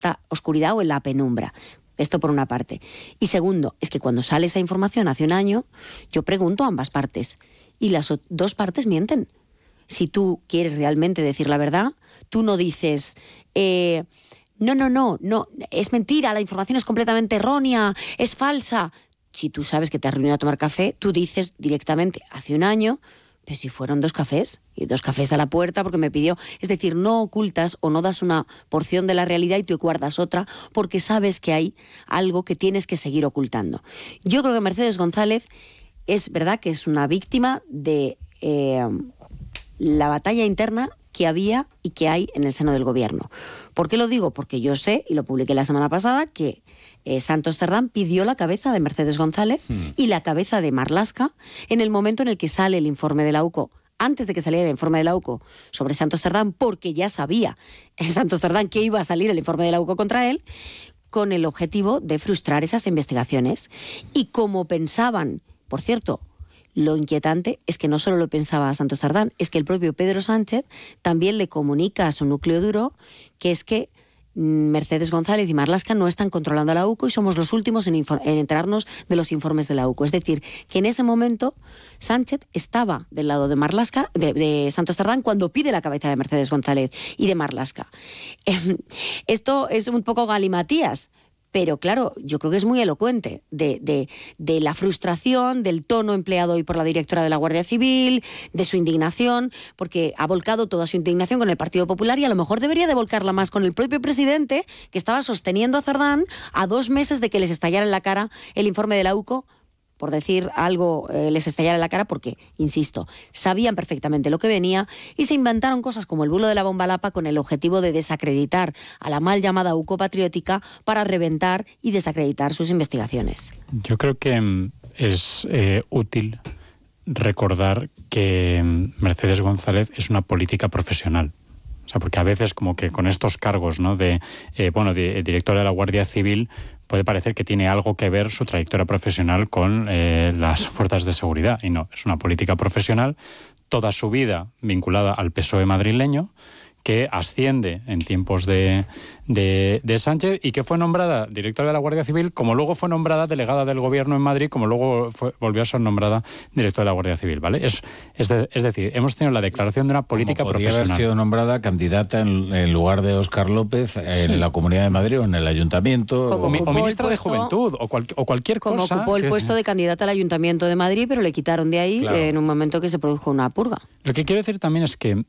oscuridad o en la penumbra. Esto por una parte. Y segundo, es que cuando sale esa información hace un año, yo pregunto a ambas partes y las dos partes mienten. Si tú quieres realmente decir la verdad, tú no dices, no, es mentira, la información es completamente errónea, es falsa. Si tú sabes que te has reunido a tomar café, tú dices directamente, hace un año, pero si fueron 2 cafés, y 2 cafés a la puerta porque me pidió. Es decir, no ocultas o no das una porción de la realidad y tú guardas otra porque sabes que hay algo que tienes que seguir ocultando. Yo creo que Mercedes González es verdad que es una víctima de la batalla interna que había y que hay en el seno del gobierno. ¿Por qué lo digo? Porque yo sé, y lo publiqué la semana pasada, que Santos Cerdán pidió la cabeza de Mercedes González y la cabeza de Marlaska en el momento en el que sale el informe de la UCO. Antes de que saliera el informe de la UCO sobre Santos Cerdán, porque ya sabía Santos Cerdán que iba a salir el informe de la UCO contra él, con el objetivo de frustrar esas investigaciones. Y como pensaban, por cierto, lo inquietante es que no solo lo pensaba Santos Cerdán, es que el propio Pedro Sánchez también le comunica a su núcleo duro que es que Mercedes González y Marlaska no están controlando a la UCO y somos los últimos en enterarnos de los informes de la UCO. Es decir, que en ese momento Sánchez estaba del lado de Marlaska, de Santos Cerdán, cuando pide la cabeza de Mercedes González y de Marlaska. Esto es un poco galimatías, pero claro, yo creo que es muy elocuente de la frustración, del tono empleado hoy por la directora de la Guardia Civil, de su indignación, porque ha volcado toda su indignación con el Partido Popular y a lo mejor debería de volcarla más con el propio presidente, que estaba sosteniendo a Cerdán a 2 meses de que les estallara en la cara el informe de la UCO, por decir algo, les estallara en la cara porque, insisto, sabían perfectamente lo que venía y se inventaron cosas como el bulo de la bomba Lapa con el objetivo de desacreditar a la mal llamada UCO patriótica para reventar y desacreditar sus investigaciones. Yo creo que es útil recordar que Mercedes González es una política profesional. O sea, porque a veces como que con estos cargos, ¿no?, de directora de la Guardia Civil, puede parecer que tiene algo que ver su trayectoria profesional con las fuerzas de seguridad. Y no, es una política profesional, toda su vida vinculada al PSOE madrileño, que asciende en tiempos de Sánchez y que fue nombrada directora de la Guardia Civil, como luego fue nombrada delegada del Gobierno en Madrid, como luego volvió a ser nombrada directora de la Guardia Civil, ¿vale? Es decir, hemos tenido la declaración de una política profesional. Podría haber sido nombrada candidata en lugar de Óscar López en la Comunidad de Madrid o en el Ayuntamiento. O ministra de Juventud o cualquier cosa. Como ocupó el puesto de candidata al Ayuntamiento de Madrid, pero le quitaron de ahí en un momento que se produjo una purga. Lo que quiero decir también es que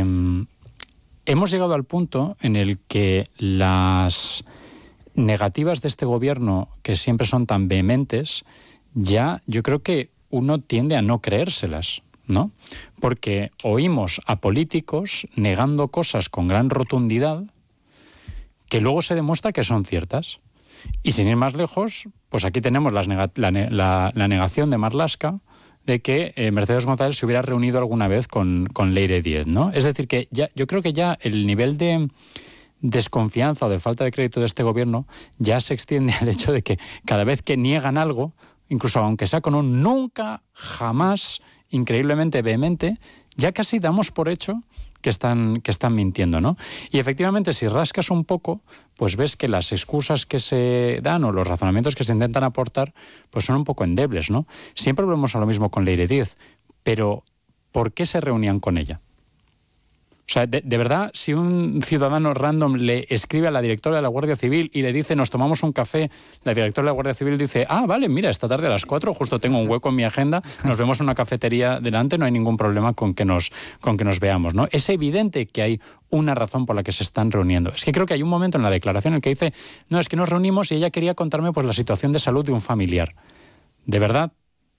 hemos llegado al punto en el que las negativas de este gobierno, que siempre son tan vehementes, ya yo creo que uno tiende a no creérselas, ¿no? Porque oímos a políticos negando cosas con gran rotundidad que luego se demuestra que son ciertas. Y sin ir más lejos, pues aquí tenemos la negación de Marlaska de que Mercedes González se hubiera reunido alguna vez con Leire Díez, ¿no? Es decir, que ya, yo creo que ya el nivel de desconfianza o de falta de crédito de este gobierno ya se extiende al hecho de que cada vez que niegan algo, incluso aunque sea con un nunca, jamás, increíblemente vehemente, ya casi damos por hecho que están mintiendo, ¿no? Y efectivamente, si rascas un poco, pues ves que las excusas que se dan o los razonamientos que se intentan aportar, pues son un poco endebles, ¿no? Siempre volvemos a lo mismo con Leire Díez, pero ¿por qué se reunían con ella? O sea, de verdad, si un ciudadano random le escribe a la directora de la Guardia Civil y le dice, nos tomamos un café, la directora de la Guardia Civil dice, vale, mira, esta tarde a las 4 justo tengo un hueco en mi agenda, nos vemos en una cafetería delante, no hay ningún problema con que nos veamos, ¿no? Es evidente que hay una razón por la que se están reuniendo. Es que creo que hay un momento en la declaración en el que dice, no, es que nos reunimos y ella quería contarme pues la situación de salud de un familiar. ¿De verdad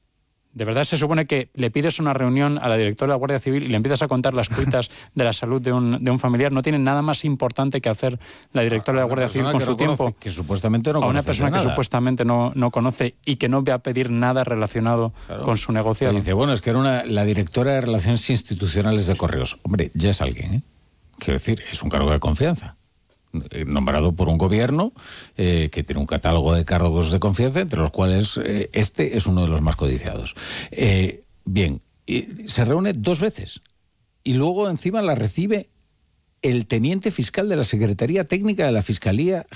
se supone que le pides una reunión a la directora de la Guardia Civil y le empiezas a contar las cuitas de la salud de un familiar? ¿No tiene nada más importante que hacer la directora de la Guardia Civil con su tiempo? Que supuestamente no conoce. A una persona que supuestamente no conoce y que no va a pedir nada relacionado con su negociado. Y dice, bueno, es que era la directora de Relaciones Institucionales de Correos. Hombre, ya es alguien, ¿eh? Quiero decir, es un cargo de confianza. Nombrado por un gobierno que tiene un catálogo de cargos de confianza, entre los cuales este es uno de los más codiciados. Bien, se reúne 2 veces y luego encima la recibe el teniente fiscal de la Secretaría Técnica de la Fiscalía